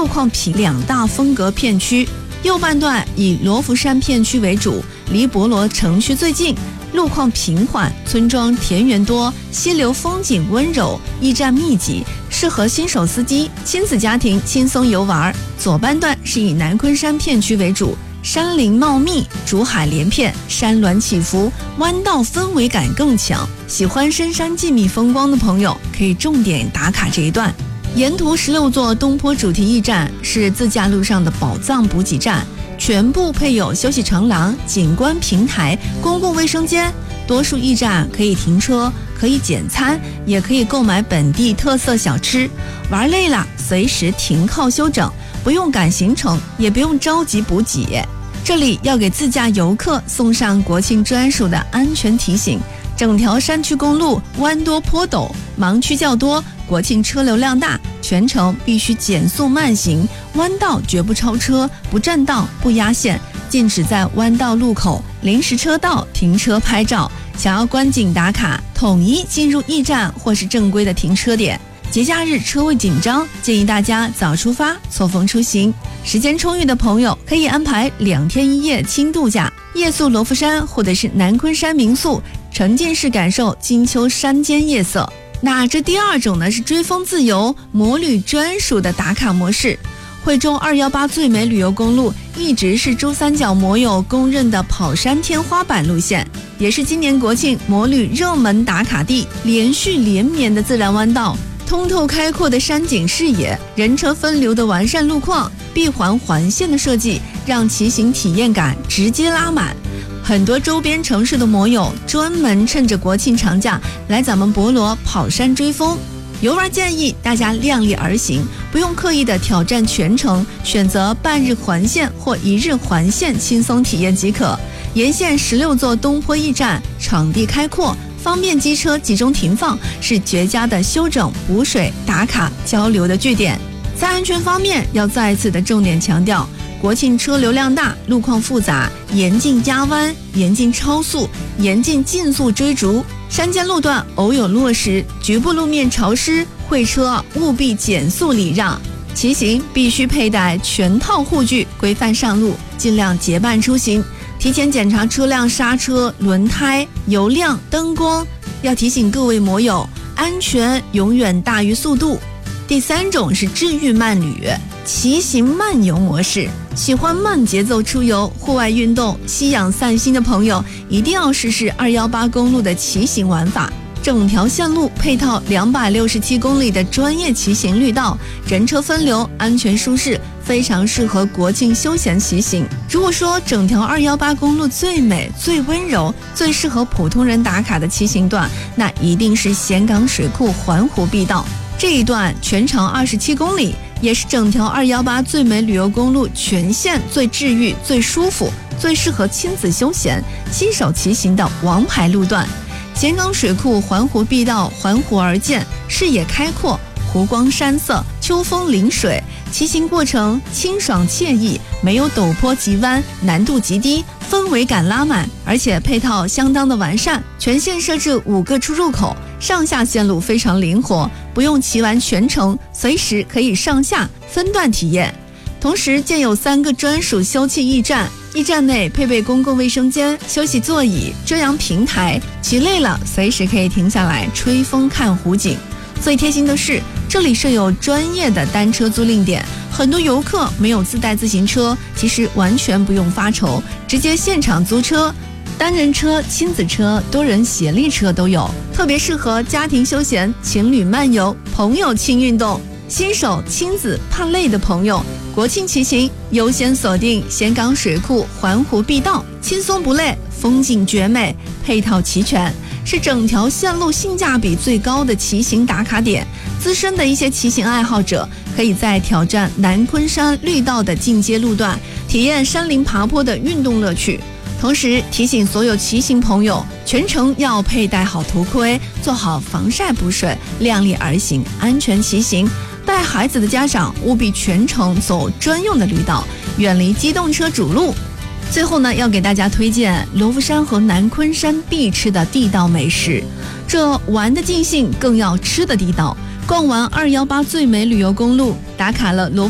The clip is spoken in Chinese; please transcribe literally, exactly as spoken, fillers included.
路况平两大风格片区，右半段以罗浮山片区为主，离博罗城区最近，路况平缓，村庄田园多，溪流风景温柔，驿站密集，适合新手司机、亲子家庭轻松游玩。左半段是以南昆山片区为主，山林茂密，竹海连片，山峦起伏，弯道氛围感更强。喜欢深山静谧风光的朋友，可以重点打卡这一段。沿途十六座东坡主题驿站是自驾路上的宝藏补给站，全部配有休息长廊、景观平台、公共卫生间。多数驿站可以停车，可以简餐，也可以购买本地特色小吃。玩累了，随时停靠休整，不用赶行程，也不用着急补给。这里要给自驾游客送上国庆专属的安全提醒：整条山区公路弯多坡陡，盲区较多，国庆车流量大，全程必须减速慢行，弯道绝不超车，不占道，不压线，禁止在弯道路口、临时车道停车拍照。想要观景打卡，统一进入驿站或是正规的停车点。节假日车位紧张，建议大家早出发，错峰出行。时间充裕的朋友可以安排两天一夜轻度假，夜宿罗浮山或者是南昆山民宿，沉浸式感受金秋山间夜色。那这第二种呢，是追风自由摩旅专属的打卡模式。惠州二一八最美旅游公路一直是珠三角摩友公认的跑山天花板路线，也是今年国庆摩旅热门打卡地。连续连绵的自然弯道，通透开阔的山景视野，人车分流的完善路况，闭环环线的设计，让骑行体验感直接拉满。很多周边城市的摩友专门趁着国庆长假来咱们博罗跑山追风。游玩建议大家量力而行，不用刻意的挑战全程，选择半日环线或一日环线轻松体验即可。沿线十六座东坡驿站，场地开阔，方便机车集中停放，是绝佳的休整、补水、打卡、交流的据点。在安全方面，要再一次的重点强调，国庆车流量大，路况复杂，严禁加弯，严禁超速，严禁竞速追逐。山间路段偶有落石，局部路面潮湿，会车务必减速礼让。骑行必须佩戴全套护具，规范上路，尽量结伴出行。提前检查车辆刹车、轮胎、油量、灯光。要提醒各位摩友，安全永远大于速度。第三种是治愈慢旅，骑行慢游模式。喜欢慢节奏出游、户外运动、吸氧散心的朋友，一定要试试二一八公路的骑行玩法。整条线路配套两百六十七公里的专业骑行绿道，人车分流，安全舒适，非常适合国庆休闲骑行。如果说整条二一八公路最美、最温柔、最适合普通人打卡的骑行段，那一定是咸港水库环湖碧道。这一段全长二十七公里，也是整条二一八最美旅游公路全线最治愈、最舒服、最适合亲子休闲、新手骑行的王牌路段。咸港水库环湖碧道环湖而建，视野开阔，湖光山色，秋风临水，骑行过程清爽惬意，没有陡坡急弯，难度极低，氛围感拉满，而且配套相当的完善。全线设置五个出入口，上下线路非常灵活，不用骑完全程，随时可以上下分段体验。同时建有三个专属休憩驿站，驿站内配备公共卫生间、休息座椅、遮阳平台，骑累了随时可以停下来吹风看湖景。最贴心的是，这里设有专业的单车租赁点，很多游客没有自带自行车，其实完全不用发愁，直接现场租车，单人车、亲子车、多人协力车都有，特别适合家庭休闲、情侣漫游、朋友轻运动。新手、亲子怕累的朋友，国庆骑行优先锁定咸港水库环湖碧道，轻松不累，风景绝美，配套齐全，是整条线路性价比最高的骑行打卡点。资深的一些骑行爱好者可以在挑战南昆山绿道的进阶路段，体验山林爬坡的运动乐趣。同时提醒所有骑行朋友，全程要佩戴好头盔，做好防晒补水，量力而行，安全骑行。带孩子的家长务必全程走专用的绿道，远离机动车主路。最后呢，要给大家推荐罗浮山和南昆山必吃的地道美食，这玩的尽兴，更要吃的地道。逛完二一八最美旅游公路，打卡了罗